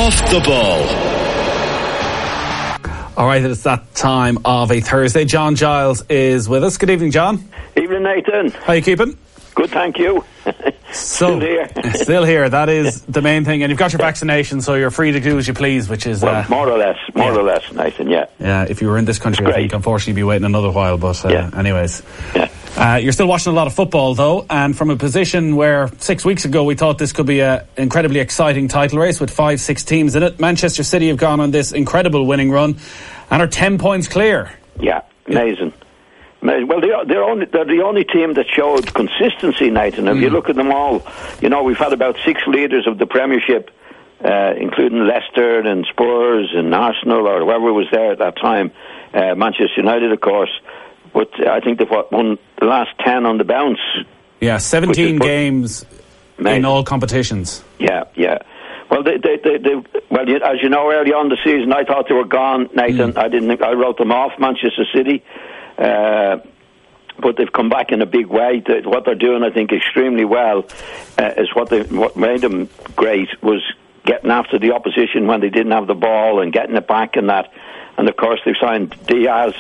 Off the Ball. All right, it's that time of a Thursday. John Giles is with us. Good evening, John. Evening, Nathan. How are you keeping? Good, thank you. Still here. Still here. That is the main thing. And you've got your vaccination, so you're free to do as you please, which is... Well, more or less, Nathan, yeah. Yeah, if you were in this country, I think, unfortunately, you'd be waiting another while, but anyways. Yeah. You're still watching a lot of football, though, and from a position where 6 weeks ago we thought this could be an incredibly exciting title race with 5-6 teams in it. Manchester City have gone on this incredible winning run and are 10 points clear. Yeah, amazing. Well, they're the only team that showed consistency, Nathan. If you look at them all, we've had about 6 leaders of the Premiership, including Leicester and Spurs and Arsenal or whoever was there at that time. Manchester United, of course. But I think they've won the last 10 on the bounce. Yeah, 17 games in all competitions. Yeah. Well, as you know, early on in the season, I thought they were gone, Nathan. I wrote them off, Manchester City. But they've come back in a big way. What they're doing, I think, extremely well is what made them great was getting after the opposition when they didn't have the ball and getting it back and that. And, of course, they've signed Diaz,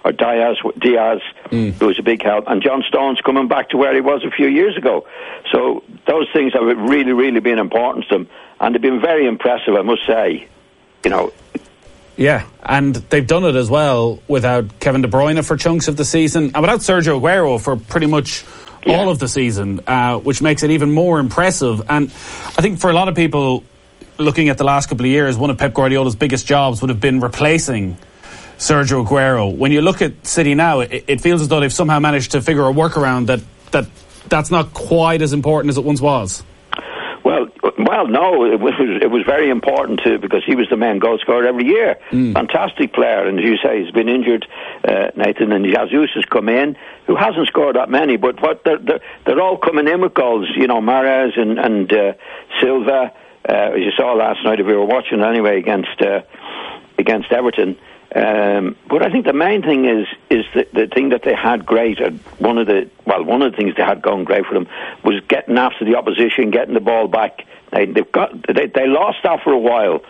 who was a big help. And John Stones coming back to where he was a few years ago. So those things have really, really been important to them. And they've been very impressive, I must say. Yeah, and they've done it as well without Kevin De Bruyne for chunks of the season and without Sergio Aguero for pretty much all of the season, which makes it even more impressive. And I think for a lot of people looking at the last couple of years, one of Pep Guardiola's biggest jobs would have been replacing Sergio Aguero. When you look at City now, it feels as though they've somehow managed to figure a workaround that's not quite as important as it once was. Well, no, it was very important too because he was the main goal scorer every year. Fantastic player, and as you say, he's been injured, Nathan, and Jesus has come in, who hasn't scored that many, but they're all coming in with goals. Mahrez and Silva, as you saw last night, if we were watching anyway against Everton. But I think the main thing is the thing that they had great. One of the things they had going great for them was getting after the opposition, getting the ball back. They lost that for a while,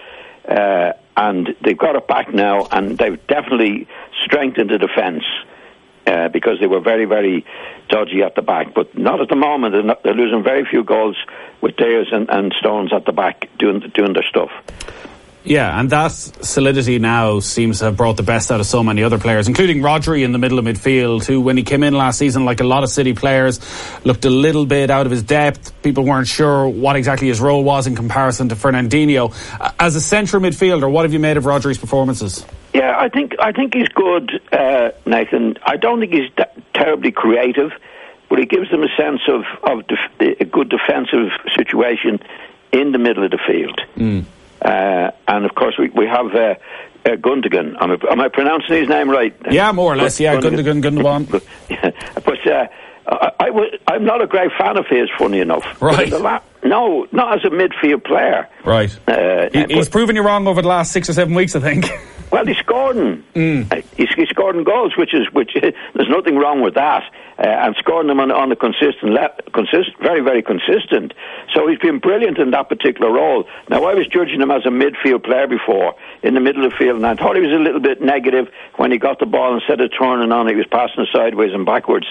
and they've got it back now, and they've definitely strengthened the defence because they were very, very dodgy at the back. But not at the moment. They're losing very few goals with Diaz and Stones at the back doing their stuff. Yeah, and that solidity now seems to have brought the best out of so many other players, including Rodri in the middle of midfield, who, when he came in last season, like a lot of City players, looked a little bit out of his depth. People weren't sure what exactly his role was in comparison to Fernandinho. As a central midfielder, what have you made of Rodri's performances? Yeah, I think he's good, Nathan. I don't think he's terribly creative, but he gives them a sense of a good defensive situation in the middle of the field. And of course we have Gundogan. Am I pronouncing his name right? Yeah, more or less. Yeah, Gundogan. But I'm not a great fan of his, funny enough. Right. No, not as a midfield player. Right. He's proven you wrong over the last 6 or 7 weeks, I think. Well, he's scoring. He's scoring goals, which there's nothing wrong with that. And scoring them on a very, very consistent. So he's been brilliant in that particular role. Now, I was judging him as a midfield player before, in the middle of the field, and I thought he was a little bit negative when he got the ball. Instead of turning on, he was passing it sideways and backwards.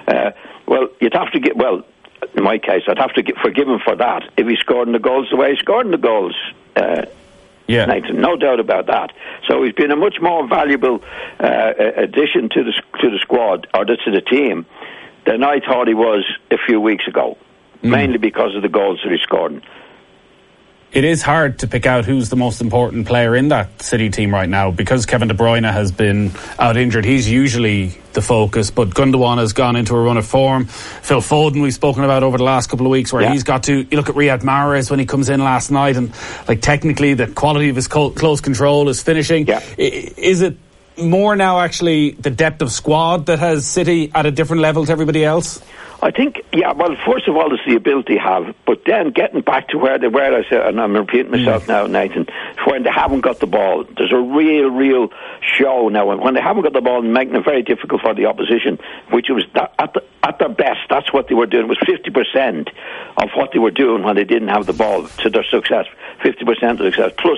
In my case, I'd have to forgive him for that if he scored the goals the way he scored the goals. Nathan, no doubt about that. So he's been a much more valuable addition to the squad or to the team than I thought he was a few weeks ago, mainly because of the goals that he's scored. It is hard to pick out who's the most important player in that City team right now because Kevin De Bruyne has been out injured. He's usually the focus, but Gundogan has gone into a run of form. Phil Foden we've spoken about over the last couple of weeks where he's got to, you look at Riyad Mahrez when he comes in last night and technically the quality of his close control is finishing. Is it more now actually the depth of squad that has City at a different level to everybody else? I think, first of all, it's the ability to have, but then getting back to where they were, I said, and I'm repeating myself now, Nathan, when they haven't got the ball. There's a real show now, and when they haven't got the ball, making it very difficult for the opposition, which was at their best, that's what they were doing. It was 50% of what they were doing when they didn't have the ball to their success. 50% of success. Plus,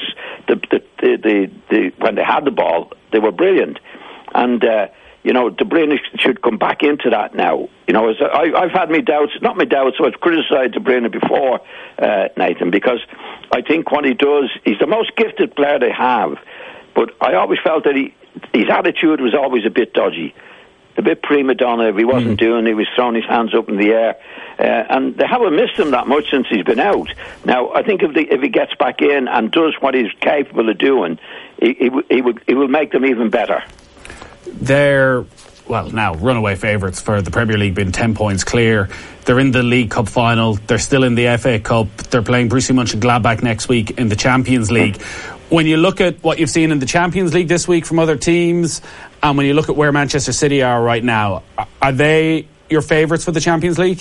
the when they had the ball, they were brilliant. And, De Bruyne should come back into that now. I've had my doubts, not my doubts, so I've criticised De Bruyne before, Nathan, because I think what he does, he's the most gifted player they have. But I always felt that his attitude was always a bit dodgy. A bit prima donna. If he wasn't doing, he was throwing his hands up in the air, and they haven't missed him that much since he's been out. Now, I think if he gets back in and does what he's capable of doing, he will make them even better. They're now runaway favourites for the Premier League, being 10 points clear. They're in the League Cup final. They're still in the FA Cup. They're playing Borussia Mönchengladbach next week in the Champions League. When you look at what you've seen in the Champions League this week from other teams, and when you look at where Manchester City are right now, are they your favourites for the Champions League?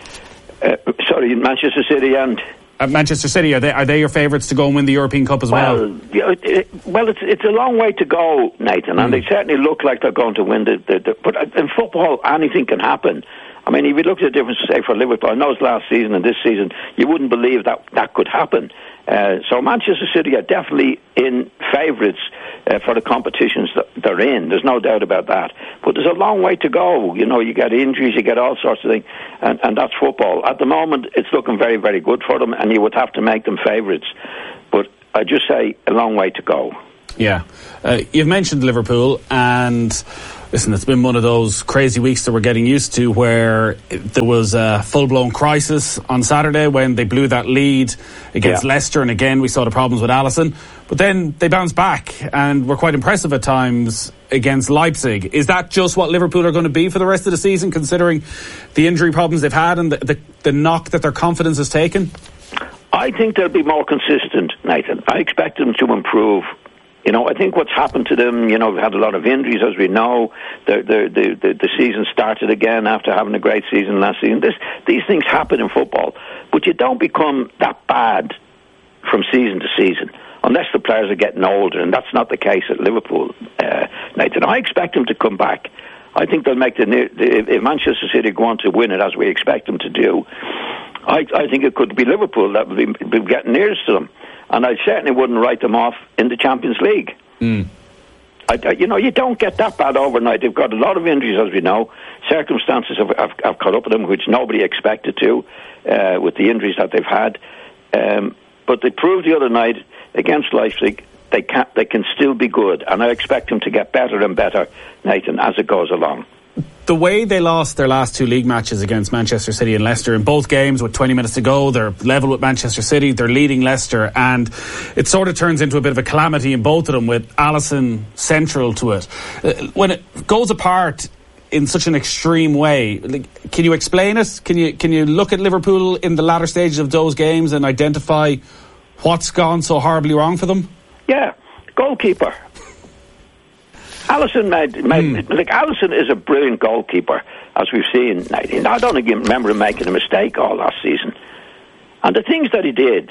Sorry, Manchester City and... Manchester City, are they your favourites to go and win the European Cup as well? It's a long way to go, Nathan, and they certainly look like they're going to win but in football, anything can happen. I mean, if you look at the difference, say, for Liverpool, I know it's last season and this season, you wouldn't believe that could happen. So Manchester City are definitely in favourites for the competitions that they're in. There's no doubt about that. But there's a long way to go. You get injuries, you get all sorts of things, and that's football. At the moment, it's looking very, very good for them, and you would have to make them favourites. But I just say a long way to go. Yeah. You've mentioned Liverpool, and listen, it's been one of those crazy weeks that we're getting used to, where there was a full-blown crisis on Saturday when they blew that lead against Leicester, and again we saw the problems with Alisson. But then they bounced back and were quite impressive at times against Leipzig. Is that just what Liverpool are going to be for the rest of the season, considering the injury problems they've had and the knock that their confidence has taken? I think they'll be more consistent, Nathan. I expect them to improve. I think what's happened to them, we've had a lot of injuries, as we know. The season started again after having a great season last season. These things happen in football, but you don't become that bad from season to season, unless the players are getting older, and that's not the case at Liverpool, Nathan. I expect them to come back. I think they'll make if Manchester City go on to win it, as we expect them to do, I think it could be Liverpool that will be getting nearest to them. And I certainly wouldn't write them off in the Champions League. You don't get that bad overnight. They've got a lot of injuries, as we know. Circumstances have caught up with them, which nobody expected to, with the injuries that they've had. But they proved the other night against Leipzig they can still be good, and I expect them to get better and better, Nathan, as it goes along. The way they lost their last two league matches against Manchester City and Leicester, in both games with 20 minutes to go, they're level with Manchester City, they're leading Leicester, and it sort of turns into a bit of a calamity in both of them, with Alisson central to it. When it goes apart in such an extreme way, can you explain it? Can you look at Liverpool in the latter stages of those games and identify what's gone so horribly wrong for them? Yeah, goalkeeper. Alisson Alisson is a brilliant goalkeeper, as we've seen. I don't remember him making a mistake all last season. And the things that he did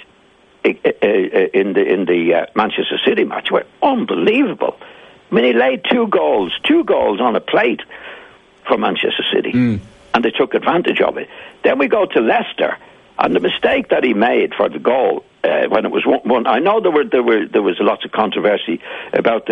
in the Manchester City match were unbelievable. I mean, he laid two goals on a plate for Manchester City, and they took advantage of it. Then we go to Leicester, and the mistake that he made for the goal, when it was 1-1, I know there was lots of controversy about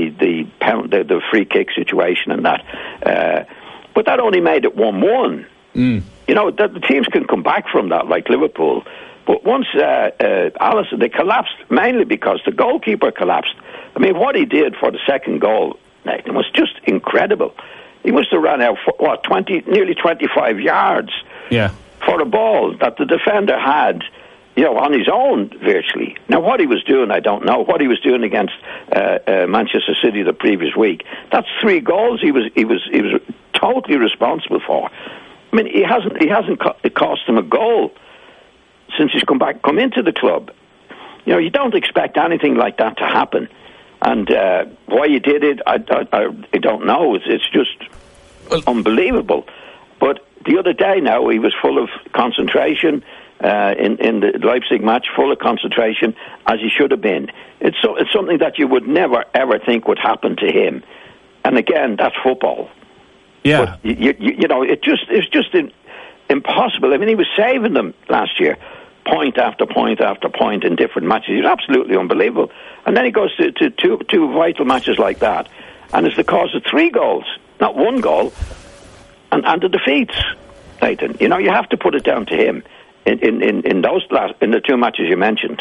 the free kick situation and that, but that only made it 1-1. The teams can come back from that, like Liverpool. But once Alisson, they collapsed mainly because the goalkeeper collapsed. I mean, what he did for the second goal, Nathan, was just incredible. He must have run out for nearly 25 yards. Yeah. For a ball that the defender had, on his own virtually. Now, what he was doing, I don't know. What he was doing against Manchester City the previous week, that's 3 goals he was totally responsible for. I mean, it hasn't cost him a goal since he's come into the club. You don't expect anything like that to happen, and why he did it, I don't know. It's just unbelievable. But the other day now, he was full of concentration in the Leipzig match, full of concentration, as he should have been. It's something that you would never, ever think would happen to him. And again, that's football. Yeah. But, it's just impossible. I mean, he was saving them last year. point after point after point in different matches. He's absolutely unbelievable. And then he goes to two vital matches like that, and it's the cause of 3 goals, not 1 goal, and the defeats, Nathan. You know, you have to put it down to him in the 2 matches you mentioned.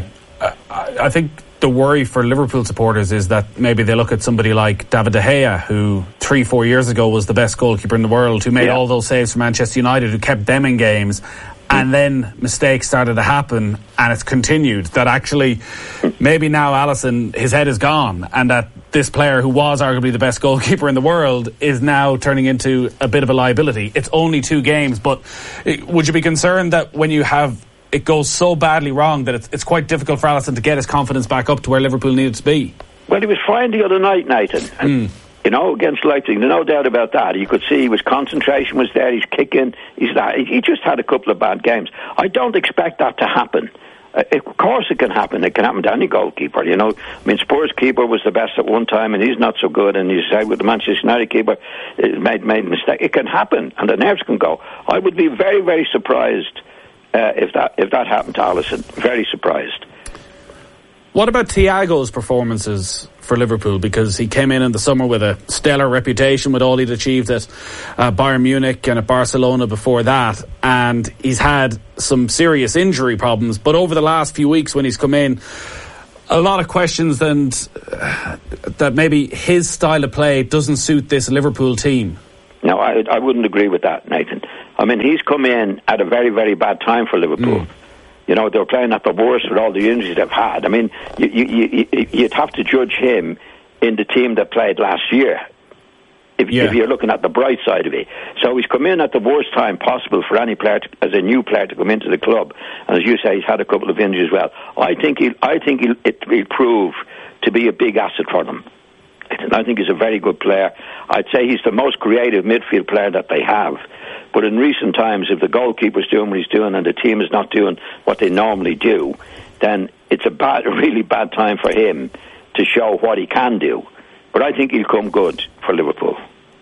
I think the worry for Liverpool supporters is that maybe they look at somebody like David De Gea, who 3-4 years ago was the best goalkeeper in the world, who made all those saves for Manchester United, who kept them in games, and then mistakes started to happen, and it's continued. That actually, maybe now Alisson, his head is gone, and that this player who was arguably the best goalkeeper in the world is now turning into a bit of a liability. It's only 2 games, but would you be concerned that when you have it goes so badly wrong that it's quite difficult for Alisson to get his confidence back up to where Liverpool needed to be? Well, he was fine the other night, Nathan. And, you know, against Leipzig, there's no doubt about that. You could see his concentration was there, he's kicking, he just had a couple of bad games. I don't expect that to happen. Of course it can happen. It can happen to any goalkeeper, you know. I mean, Spurs keeper was the best at one time, and he's not so good, and you say with the Manchester United keeper, made a mistake. It can happen, and the nerves can go. I would be very, very surprised if that happened to Alisson. Very surprised. What about Thiago's performances for Liverpool? Because he came in the summer with a stellar reputation with all he'd achieved at Bayern Munich and at Barcelona before that, and he's had some serious injury problems. But over the last few weeks when he's come in, a lot of questions and that maybe his style of play doesn't suit this Liverpool team. No, I wouldn't agree with that, Nathan. I mean, he's come in at a very, very bad time for Liverpool. You know, they're playing at the worst with all the injuries they've had. I mean, you'd have to judge him in the team that played last year, if you're looking at the bright side of it. So he's come in at the worst time possible for any player, as a new player, to come into the club. And as you say, he's had a couple of injuries as well. I think he'll prove to be a big asset for them. I think he's a very good player. I'd say he's the most creative midfield player that they have. But in recent times, if the goalkeeper's doing what he's doing and the team is not doing what they normally do, then it's a really bad time for him to show what he can do. But I think he'll come good for Liverpool.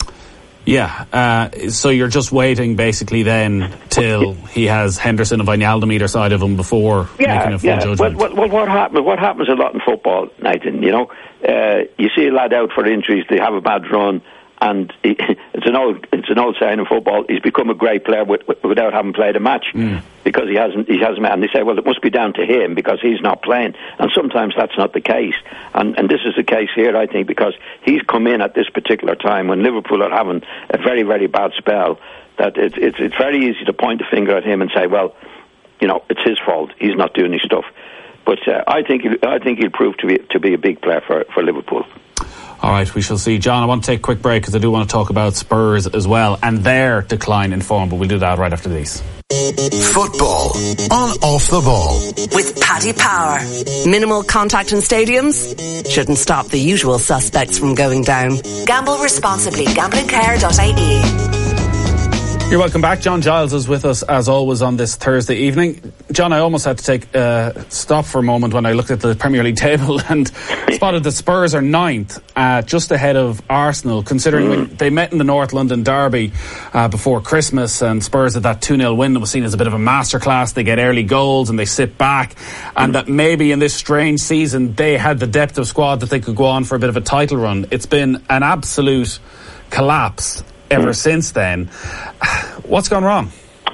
Yeah, so you're just waiting basically then till he has Henderson and Wijnaldum either side of him before making a full judgment. Well, what happens a lot in football, Nathan, you know, you see a lad out for injuries, they have a bad run, and it's an old saying in football, he's become a great player without having played a match because he hasn't, and they say, well, it must be down to him because he's not playing, and sometimes that's not the case, and this is the case here, I think, because he's come in at this particular time when Liverpool are having a very, very bad spell, that it's very easy to point the finger at him and say, well, you know, it's his fault, he's not doing his stuff. But I think he'll prove to be a big player for Liverpool. All right, we shall see. John, I want to take a quick break because I do want to talk about Spurs as well and their decline in form, but we'll do that right after these. Football on Off the Ball with Paddy Power. Minimal contact in stadiums shouldn't stop the usual suspects from going down. Gamble responsibly. Gamblingcare.ie. You're welcome back. John Giles is with us as always on this Thursday evening. John, I almost had to take a stop for a moment when I looked at the Premier League table and spotted the Spurs are 9th, just ahead of Arsenal, considering when they met in the North London derby before Christmas, and Spurs had that 2-0 win that was seen as a bit of a masterclass. They get early goals and they sit back, and that maybe in this strange season they had the depth of squad that they could go on for a bit of a title run. It's been an absolute collapse ever since then. What's gone wrong?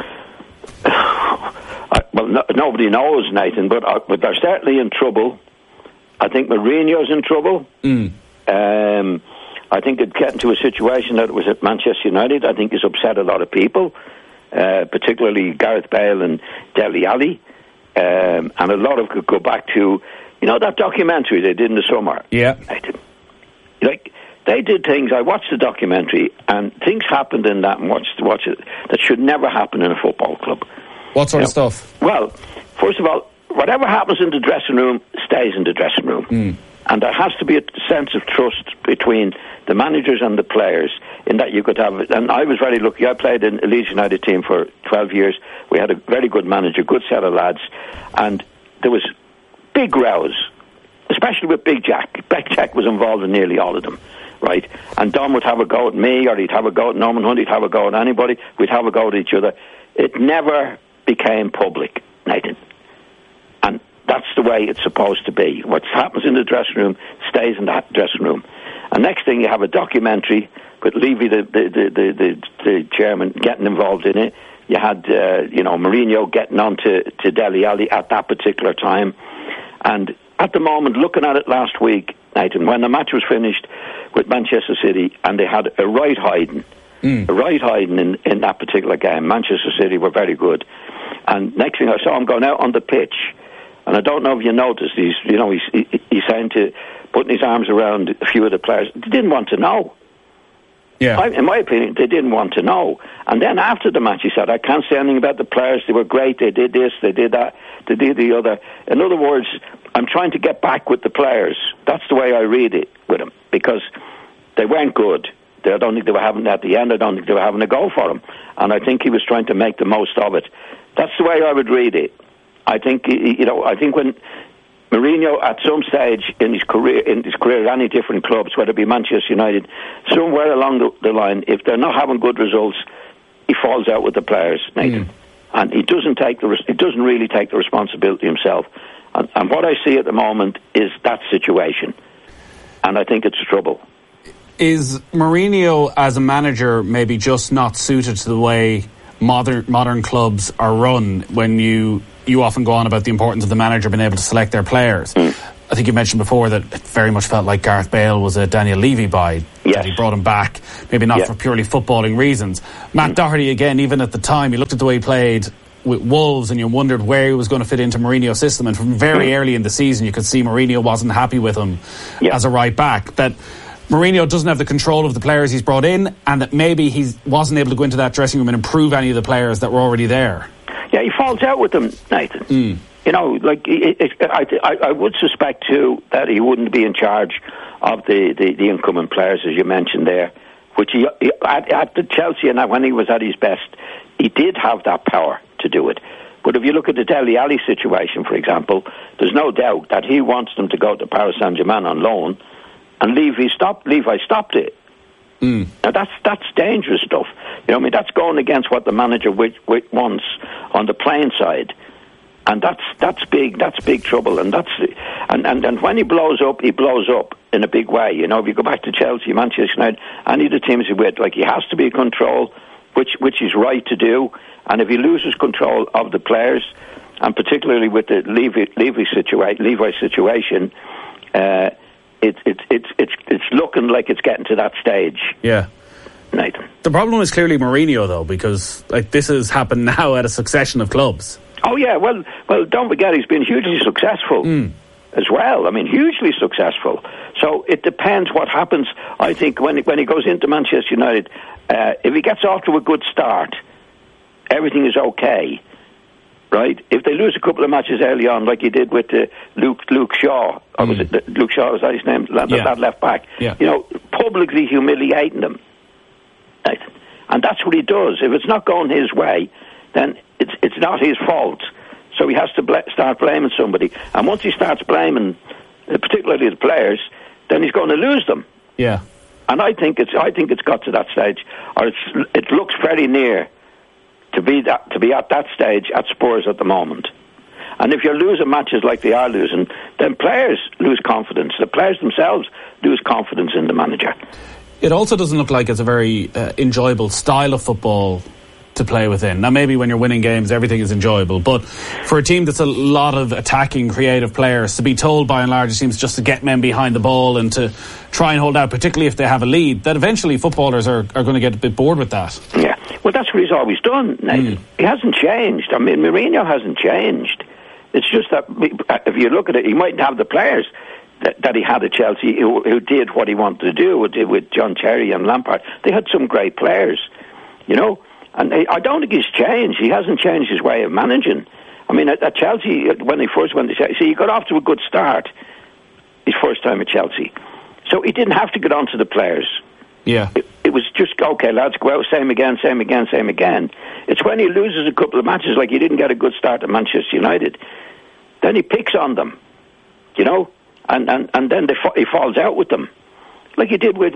Nobody knows, Nathan, but they're certainly in trouble. I think Mourinho's in trouble. I think it get into a situation that it was at Manchester United. I think it's upset a lot of people, particularly Gareth Bale and Dele Alli. And a lot of could go back to, you know, that documentary they did in the summer. Yeah. They did things. I watched the documentary, and things happened in that and watch it that should never happen in a football club. What sort of stuff? Well, first of all, whatever happens in the dressing room stays in the dressing room. And there has to be a sense of trust between the managers and the players in that you could have it. And I was very lucky. I played in a Leeds United team for 12 years. We had a very good manager, good set of lads. And there was big rows, especially with Big Jack. Big Jack was involved in nearly all of them. Right, and Dom would have a go at me, or he'd have a go at Norman Hunt, he'd have a go at anybody, we'd have a go at each other. It never became public. Nathan. And that's the way it's supposed to be. What happens in the dressing room stays in that dressing room. And next thing, you have a documentary with Levy, the chairman, getting involved in it. You had, Mourinho getting on to Dele Alli at that particular time. And at the moment, looking at it last week, Nathan, when the match was finished with Manchester City and they had a right hiding in that particular game. Manchester City were very good. And next thing I saw him going out on the pitch, and I don't know if you noticed, he's saying putting his arms around a few of the players. They didn't want to know. Yeah. In my opinion, they didn't want to know. And then after the match, he said, I can't say anything about the players. They were great. They did this, they did that, they did the other. In other words, I'm trying to get back with the players. That's the way I read it with him, because they weren't good. I don't think they were having, at the end, I don't think they were having a go for him. And I think he was trying to make the most of it. That's the way I would read it. I think, I think when Mourinho, at some stage in his career at any different clubs, whether it be Manchester United, somewhere along the line, if they're not having good results, he falls out with the players, Nathan. And he doesn't really take the responsibility himself. And what I see at the moment is that situation. And I think it's trouble. Is Mourinho as a manager maybe just not suited to the way modern clubs are run, when you often go on about the importance of the manager being able to select their players? I think you mentioned before that it very much felt like Gareth Bale was a Daniel Levy buy. Yes. That he brought him back, maybe not for purely footballing reasons. Matt Doherty, again, even at the time, you looked at the way he played with Wolves and you wondered where he was going to fit into Mourinho's system, and from very early in the season you could see Mourinho wasn't happy with him as a right back. That Mourinho doesn't have the control of the players he's brought in, and that maybe he wasn't able to go into that dressing room and improve any of the players that were already there. Yeah, he falls out with them, Nathan. You know, like I would suspect too that he wouldn't be in charge of the incoming players, as you mentioned there. Which he at the Chelsea, and when he was at his best, he did have that power to do it. But if you look at the Dele Alli situation, for example, there's no doubt that he wants them to go to Paris Saint-Germain on loan, and Levi stopped it. Now that's dangerous stuff. You know, I mean, that's going against what the manager wants on the playing side, and that's big. That's big trouble. And and when he blows up in a big way. You know, if you go back to Chelsea, Manchester United, any of the teams he's with, like, he has to be in control, which is right to do. And if he loses control of the players, and particularly with the Levi situation, it's looking like it's getting to that stage. Yeah. Nathan. The problem is clearly Mourinho, though, because this has happened now at a succession of clubs. Oh yeah, well, don't forget he's been hugely successful as well. I mean, hugely successful. So it depends what happens. I think when he goes into Manchester United, if he gets off to a good start, everything is okay. Right? If they lose a couple of matches early on, like he did with Luke Shaw, or was it Luke Shaw? Was that his name? That left back. Yeah. You know, publicly humiliating them, right? And that's what he does. If it's not going his way, then it's not his fault. So he has to start blaming somebody. And once he starts blaming, particularly the players, then he's going to lose them. Yeah. And I think it's got to that stage, or it looks very near to be at that stage at Spurs at the moment. And if you're losing matches like they are losing, then players lose confidence. The players themselves lose confidence in the manager. It also doesn't look like it's a very enjoyable style of football to play within. Now, maybe when you're winning games, everything is enjoyable, but for a team that's a lot of attacking, creative players, to be told by and large, it seems, just to get men behind the ball and to try and hold out, particularly if they have a lead, that eventually footballers are going to get a bit bored with that. Yeah, well, that's what he's always done, Nathan. He hasn't changed. I mean, Mourinho hasn't changed. It's just that if you look at it, he mightn't have the players that he had at Chelsea who did what he wanted to do, with John Terry and Lampard. They had some great players, you know. And I don't think he's changed. He hasn't changed his way of managing. I mean, at Chelsea, when he first went to Chelsea, he got off to a good start his first time at Chelsea. So he didn't have to get on to the players. Yeah. It was just, okay, lads, go out, same again. It's when he loses a couple of matches, like he didn't get a good start at Manchester United, then he picks on them, you know, and then he falls out with them. Like he did with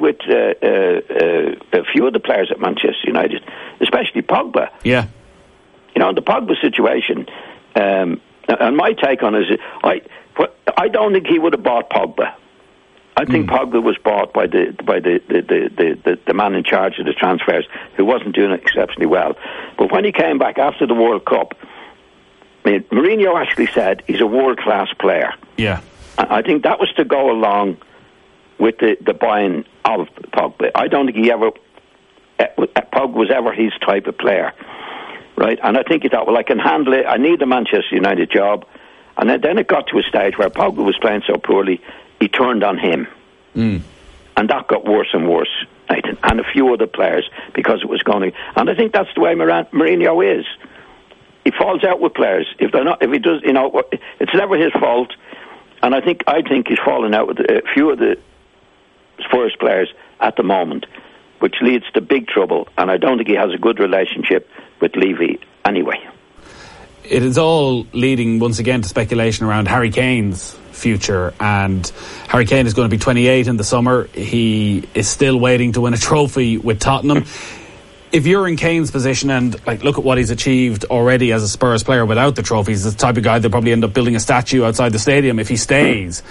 a few of the players at Manchester United, especially Pogba. Yeah. You know, in the Pogba situation, And my take on it is, I don't think he would have bought Pogba. I think Pogba was bought by the man in charge of the transfers, who wasn't doing it exceptionally well. But when he came back after the World Cup, Mourinho actually said he's a world-class player. Yeah. I think that was to go along with the buying of Pogba. I don't think Pogba was ever his type of player, right? And I think he thought, well, I can handle it. I need the Manchester United job. And then it got to a stage where Pogba was playing so poorly, he turned on him. And that got worse and worse, Nathan, and a few other players, because it was going to... And I think that's the way Mourinho is. He falls out with players. If he does, it's never his fault. And I think he's falling out with a few of the Spurs players at the moment, which leads to big trouble. And I don't think he has a good relationship with Levy anyway. It is all leading once again to speculation around Harry Kane's future, and Harry Kane is going to be 28 in the summer. He is still waiting to win a trophy with Tottenham. If you're in Kane's position and look at what he's achieved already as a Spurs player without the trophies, he's the type of guy they'll probably end up building a statue outside the stadium if he stays.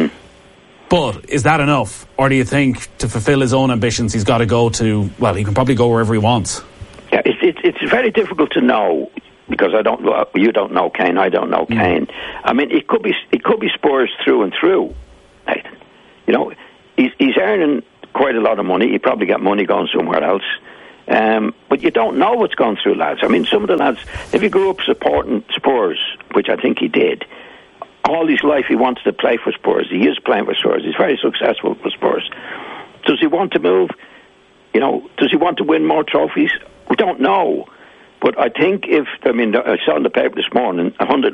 But is that enough? Or do you think to fulfil his own ambitions he's got to go to, well, he can probably go wherever he wants? Yeah, it's very difficult to know, because you don't know Kane, I don't know Kane. I mean, it could be Spurs through and through, Nathan. He's earning quite a lot of money. He probably got money going somewhere else. But you don't know what's going through lads. I mean, some of the lads, if he grew up supporting Spurs, which I think he did, all his life he wants to play for Spurs. He is playing for Spurs. He's very successful for Spurs. Does he want to move? Does he want to win more trophies? We don't know. But I think I saw in the paper this morning,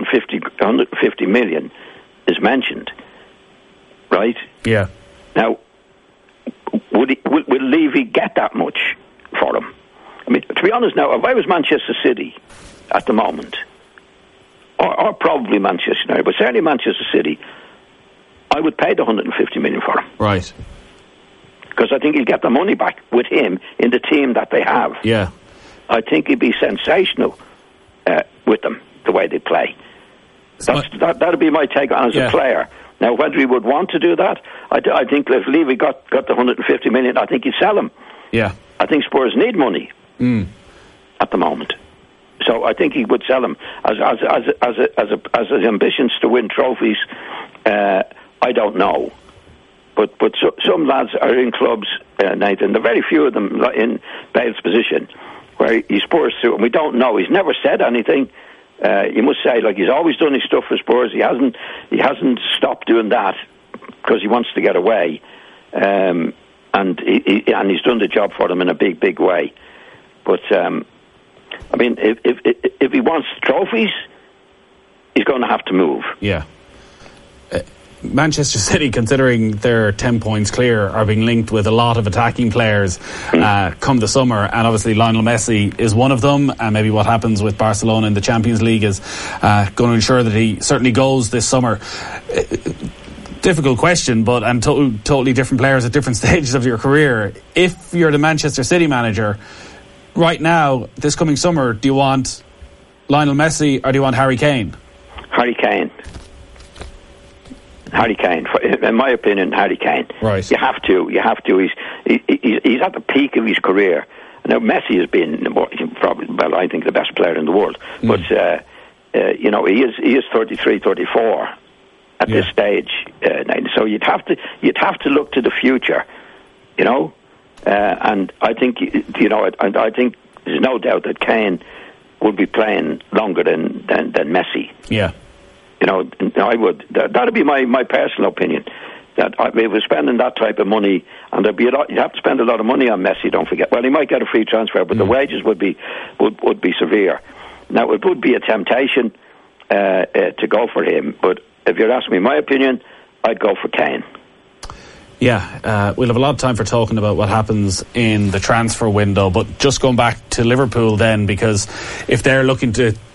150 million is mentioned, right? Yeah. Now, will Levy get that much for him? I mean, to be honest now, if I was Manchester City at the moment, or probably Manchester United, but certainly Manchester City, I would pay the 150 million for him. Right. Because I think he'll get the money back with him in the team that they have. Yeah. I think he'd be sensational with them, the way they play. That'd be my take on as a player. Now, whether he would want to do that, I think if Levy got the 150 million, I think he'd sell him. Yeah. I think Spurs need money at the moment. So I think he would sell him. As his ambitions to win trophies, I don't know. But some lads are in clubs, Nathan, there are very few of them in Bale's position, where he Spurs through, and we don't know. He's never said anything. You must say, he's always done his stuff for Spurs. He hasn't stopped doing that because he wants to get away, and he's done the job for them in a big way. But I mean, if he wants trophies, he's going to have to move. Yeah. Manchester City, considering they're 10 points clear, are being linked with a lot of attacking players come the summer, and obviously Lionel Messi is one of them, and maybe what happens with Barcelona in the Champions League is going to ensure that he certainly goes this summer. Difficult question, and totally different players at different stages of your career. If you're the Manchester City manager right now, this coming summer, do you want Lionel Messi or do you want Harry Kane? Harry Kane. In my opinion, Harry Kane. Right. You have to. He's at the peak of his career. Now, Messi has been probably, I think, the best player in the world. But he is 33, 34 at this stage. So you'd have to look to the future, and I think I think there's no doubt that Kane will be playing longer than Messi. Yeah. I would. That'd be my personal opinion. That if we're spending that type of money, and there'd be you'd have to spend a lot of money on Messi. Don't forget. Well, he might get a free transfer, but the wages would be severe. Now, it would be a temptation to go for him, but if you're asking me my opinion, I'd go for Kane. Yeah, we'll have a lot of time for talking about what happens in the transfer window, but just going back to Liverpool then, because if they're looking to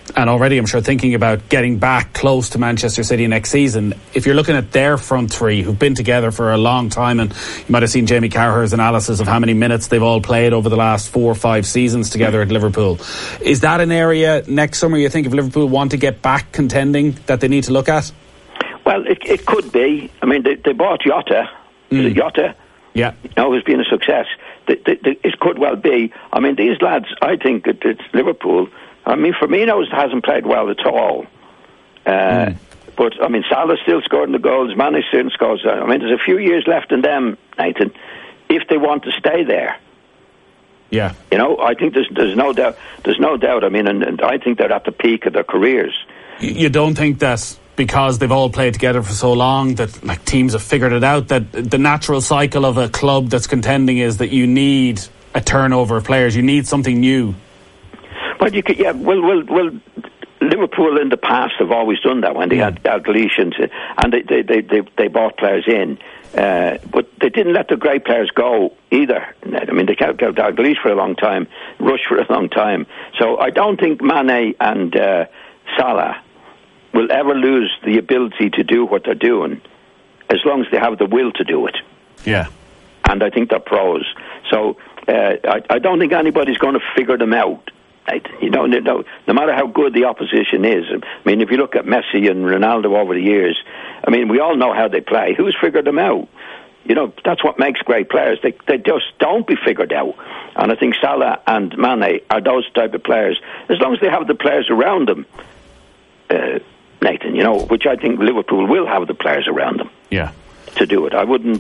and already I'm sure thinking about getting back close to Manchester City next season. If you're looking at their front three who've been together for a long time, and you might have seen Jamie Carragher's analysis of how many minutes they've all played over the last 4 or 5 seasons together at Liverpool, is that an area next summer you think if Liverpool want to get back contending that they need to look at? Well, it could be. I mean, they bought Jota. Is it Jota? Yeah. Who's been a success. It could well be. I mean, these lads, I think it's Liverpool. I mean, Firmino hasn't played well at all. But, I mean, Salah's still scoring the goals. Mane still scores. I mean, there's a few years left in them, Nathan, if they want to stay there. Yeah. You know, I think there's no doubt. There's no doubt. I mean, and I think they're at the peak of their careers. You don't think that because they've all played together for so long that like teams have figured it out, that the natural cycle of a club that's contending is that you need a turnover of players, you need something new? Well, you could, yeah. Well, Liverpool in the past have always done that when they had Dalglish and they bought players in, but they didn't let the great players go either. I mean, they kept Dalglish for a long time, Rush for a long time. So I don't think Mane and Salah will ever lose the ability to do what they're doing as long as they have the will to do it. Yeah. And I think they're pros. So I don't think anybody's going to figure them out. You know, no matter how good the opposition is. I mean, if you look at Messi and Ronaldo over the years, I mean, we all know how they play. Who's figured them out? You know, that's what makes great players. They just don't be figured out. And I think Salah and Mane are those type of players. As long as they have the players around them, Nathan, you know, which I think Liverpool will have the players around them. Yeah. To do it. I wouldn't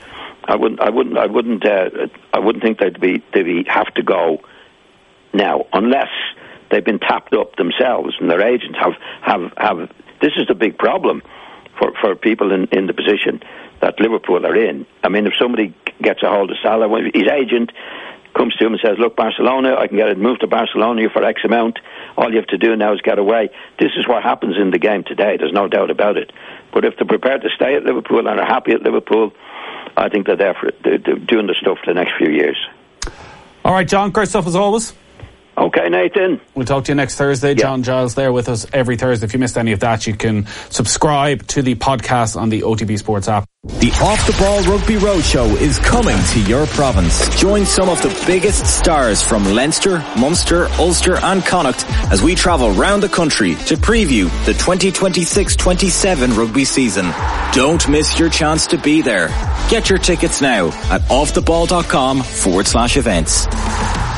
think they'd have to go now, unless they've been tapped up themselves and their agents have. This is the big problem for people in the position that Liverpool are in. I mean, if somebody gets a hold of Salah, when his agent comes to him and says, look, Barcelona, I can get it moved to Barcelona for X amount. All you have to do now is get away. This is what happens in the game today. There's no doubt about it. But if they're prepared to stay at Liverpool and are happy at Liverpool, I think they're there they're doing the stuff for the next few years. All right, John, great stuff as always. Okay, Nathan. We'll talk to you next Thursday. Yeah. John Giles there with us every Thursday. If you missed any of that, you can subscribe to the podcast on the OTB Sports app. The Off the Ball Rugby Roadshow is coming to your province. Join some of the biggest stars from Leinster, Munster, Ulster and Connacht as we travel round the country to preview the 2026-27 rugby season. Don't miss your chance to be there. Get your tickets now at offtheball.com/events.